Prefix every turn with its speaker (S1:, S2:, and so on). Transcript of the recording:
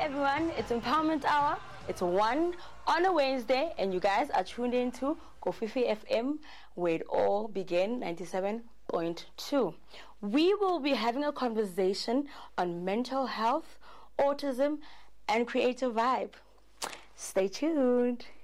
S1: everyone, it's Empowerment Hour. It's 1 on a Wednesday, and you guys are tuned in to Kofifi FM, where it all began, 97.2. We will be having a conversation on mental health, autism, and creative vibe. Stay tuned.